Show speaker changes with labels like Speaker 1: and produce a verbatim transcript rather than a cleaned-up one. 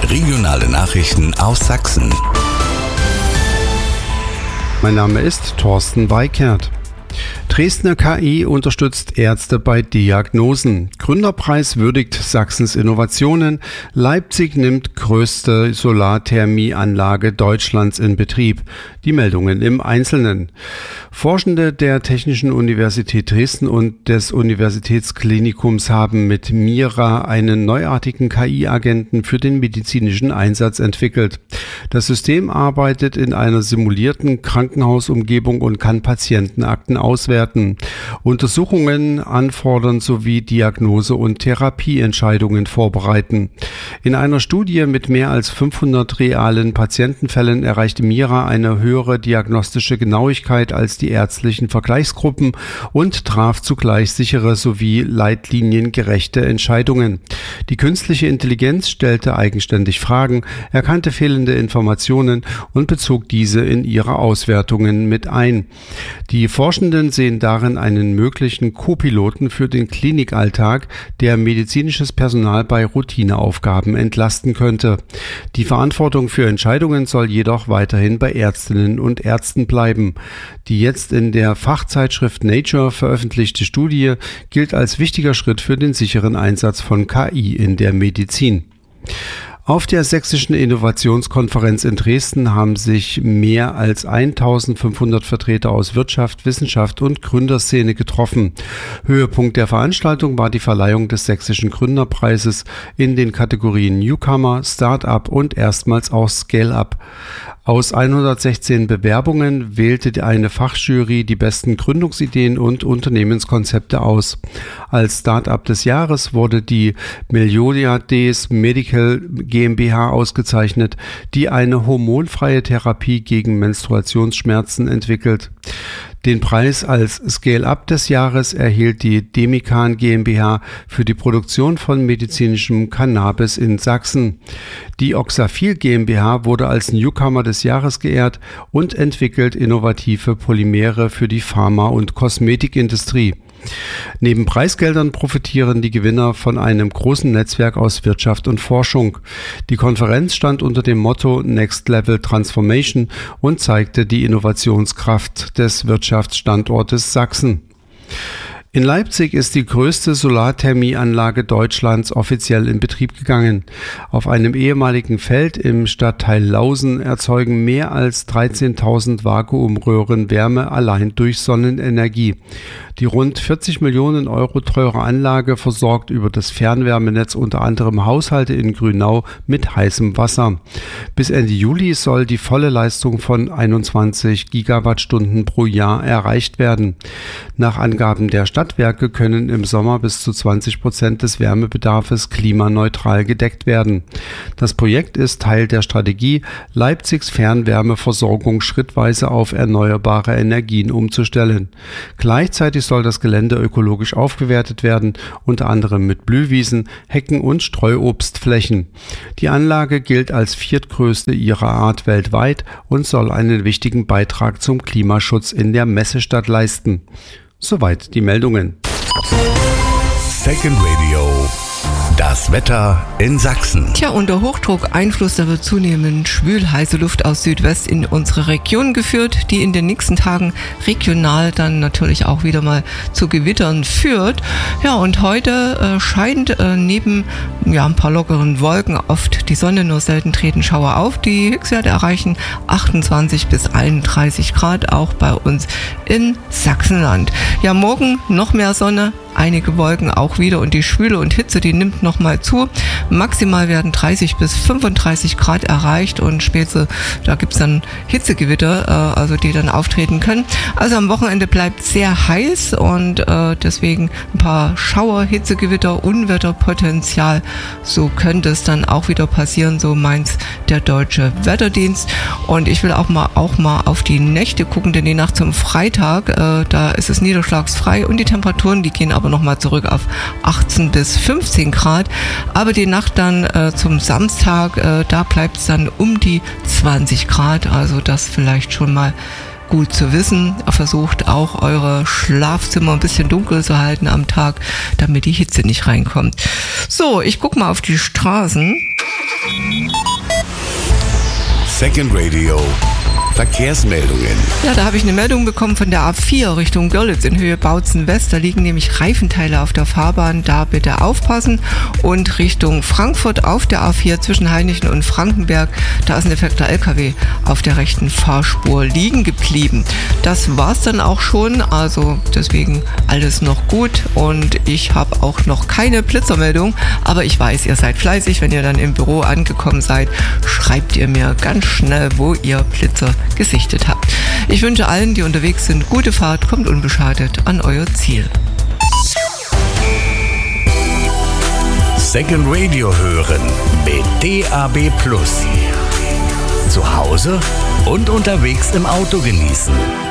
Speaker 1: Regionale Nachrichten aus Sachsen.
Speaker 2: Mein Name ist Thorsten Weikert. Dresdner K I unterstützt Ärzte bei Diagnosen. Gründerpreis würdigt Sachsens Innovationen. Leipzig nimmt größte Solarthermieanlage Deutschlands in Betrieb. Die Meldungen im Einzelnen. Forschende der Technischen Universität Dresden und des Universitätsklinikums haben mit Mira einen neuartigen K I-Agenten für den medizinischen Einsatz entwickelt. Das System arbeitet in einer simulierten Krankenhausumgebung und kann Patientenakten auswerten, Untersuchungen anfordern sowie Diagnose- und Therapieentscheidungen vorbereiten. In einer Studie mit mehr als fünfhundert realen Patientenfällen erreichte Mira eine höhere diagnostische Genauigkeit als die ärztlichen Vergleichsgruppen und traf zugleich sichere sowie leitliniengerechte Entscheidungen. Die künstliche Intelligenz stellte eigenständig Fragen, erkannte fehlende Informationen und bezog diese in ihre Auswertungen mit ein. Die Forschenden sehen darin einen möglichen Co-Piloten für den Klinikalltag, der medizinisches Personal bei Routineaufgaben entlasten könnte. Die Verantwortung für Entscheidungen soll jedoch weiterhin bei Ärztinnen und Ärzten bleiben. Die jetzt in der Fachzeitschrift Nature veröffentlichte Studie gilt als wichtiger Schritt für den sicheren Einsatz von K I in der Medizin. Auf der Sächsischen Innovationskonferenz in Dresden haben sich mehr als eintausendfünfhundert Vertreter aus Wirtschaft, Wissenschaft und Gründerszene getroffen. Höhepunkt der Veranstaltung war die Verleihung des Sächsischen Gründerpreises in den Kategorien Newcomer, Start-up und erstmals auch Scale-up. Aus hundertsechzehn Bewerbungen wählte eine Fachjury die besten Gründungsideen und Unternehmenskonzepte aus. Als Start-up des Jahres wurde die Meliodiades Medical GmbH ausgezeichnet, die eine hormonfreie Therapie gegen Menstruationsschmerzen entwickelt. Den Preis als Scale-up des Jahres erhielt die Demikan GmbH für die Produktion von medizinischem Cannabis in Sachsen. Die Oxafil GmbH wurde als Newcomer des Jahres geehrt und entwickelt innovative Polymere für die Pharma- und Kosmetikindustrie. Neben Preisgeldern profitieren die Gewinner von einem großen Netzwerk aus Wirtschaft und Forschung. Die Konferenz stand unter dem Motto Next Level Transformation und zeigte die Innovationskraft des Wirtschaftsstandortes Sachsen. In Leipzig ist die größte Solarthermieanlage Deutschlands offiziell in Betrieb gegangen. Auf einem ehemaligen Feld im Stadtteil Lausen erzeugen mehr als dreizehntausend Vakuumröhren Wärme allein durch Sonnenenergie. Die rund vierzig Millionen Euro teure Anlage versorgt über das Fernwärmenetz unter anderem Haushalte in Grünau mit heißem Wasser. Bis Ende Juli soll die volle Leistung von einundzwanzig Gigawattstunden pro Jahr erreicht werden. Nach Angaben der Stadtwerke können im Sommer bis zu zwanzig Prozent des Wärmebedarfs klimaneutral gedeckt werden. Das Projekt ist Teil der Strategie, Leipzigs Fernwärmeversorgung schrittweise auf erneuerbare Energien umzustellen. Gleichzeitig soll das Gelände ökologisch aufgewertet werden, unter anderem mit Blühwiesen, Hecken und Streuobstflächen. Die Anlage gilt als viertgrößte ihrer Art weltweit und soll einen wichtigen Beitrag zum Klimaschutz in der Messestadt leisten. Soweit die Meldungen.
Speaker 1: Second Radio. Das Wetter in Sachsen.
Speaker 3: Tja, unter Hochdruckeinfluss, da wird zunehmend schwül heiße Luft aus Südwest in unsere Region geführt, die in den nächsten Tagen regional dann natürlich auch wieder mal zu Gewittern führt. Ja, und heute äh, scheint äh, neben ja, ein paar lockeren Wolken oft die Sonne, nur selten treten Schauer auf. Die Höchstwerte erreichen achtundzwanzig bis einunddreißig Grad, auch bei uns in Sachsenland. Ja, morgen noch mehr Sonne, einige Wolken auch wieder und die Schwüle und Hitze, die nimmt noch mal zu. Maximal werden dreißig bis fünfunddreißig Grad erreicht und später, da gibt es dann Hitzegewitter, äh, also die dann auftreten können. Also am Wochenende bleibt sehr heiß und äh, deswegen ein paar Schauer, Hitzegewitter, Unwetterpotenzial. So könnte es dann auch wieder passieren, so meint der Deutsche Wetterdienst. Und ich will auch mal, auch mal auf die Nächte gucken, denn die Nacht zum Freitag, äh, da ist es niederschlagsfrei und die Temperaturen, die gehen aber nochmal zurück auf achtzehn bis fünfzehn Grad. Aber die Nacht dann äh, zum Samstag, äh, da bleibt es dann um die zwanzig Grad. Also das vielleicht schon mal gut zu wissen. Versucht auch eure Schlafzimmer ein bisschen dunkel zu halten am Tag, damit die Hitze nicht reinkommt. So, ich gucke mal auf die Straßen.
Speaker 1: Second Radio Verkehrsmeldungen.
Speaker 3: Ja, da habe ich eine Meldung bekommen von der A vier Richtung Görlitz in Höhe Bautzen West. Da liegen nämlich Reifenteile auf der Fahrbahn, da bitte aufpassen. Und Richtung Frankfurt auf der A vier zwischen Hainichen und Frankenberg, da ist ein defekter L K W auf der rechten Fahrspur liegen geblieben. Das war's dann auch schon, also deswegen alles noch gut und ich habe auch noch keine Blitzermeldung, aber ich weiß, ihr seid fleißig. Wenn ihr dann im Büro angekommen seid, schreibt ihr mir ganz schnell, wo ihr Blitzer gesichtet habt. Ich wünsche allen, die unterwegs sind, gute Fahrt, kommt unbeschadet an euer Ziel.
Speaker 1: Second Radio hören mit D A B Plus. Zu Hause und unterwegs im Auto genießen.